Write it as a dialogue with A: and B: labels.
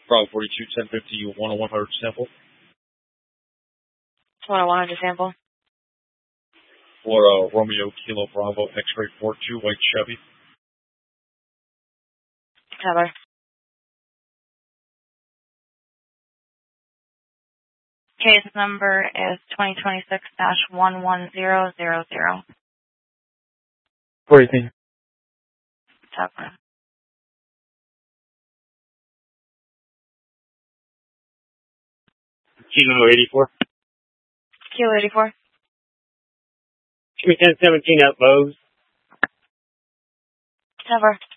A: Bravo 42, 1050, you want a 100 sample?
B: Want a 100 sample?
A: For Romeo Kilo Bravo X-Ray 42, white Chevy.
B: Cover. Case number is 2026-11000.
C: What do you think?
B: Cover.
C: Kilo 84.
B: Kilo 84.
C: Give me 1017 at Lowe's.
B: Cover.